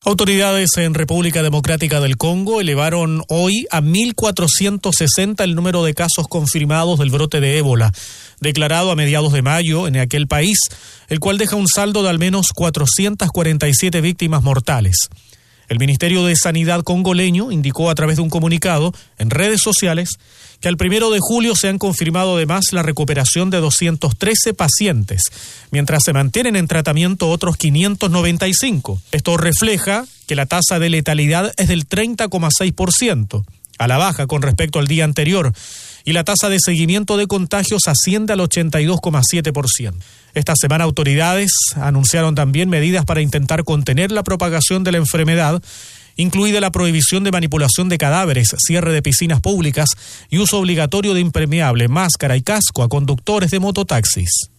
Autoridades en República Democrática del Congo elevaron hoy a 1.460 el número de casos confirmados del brote de ébola, declarado a mediados de mayo en aquel país, el cual deja un saldo de al menos 447 víctimas mortales. El Ministerio de Sanidad congoleño indicó a través de un comunicado en redes sociales que al 1 de julio se han confirmado además la recuperación de 213 pacientes, mientras se mantienen en tratamiento otros 595. Esto refleja que la tasa de letalidad es del 30,6%, a la baja con respecto al día anterior, y la tasa de seguimiento de contagios asciende al 82,7%. Esta semana autoridades anunciaron también medidas para intentar contener la propagación de la enfermedad, incluida la prohibición de manipulación de cadáveres, cierre de piscinas públicas y uso obligatorio de impermeable, máscara y casco a conductores de mototaxis.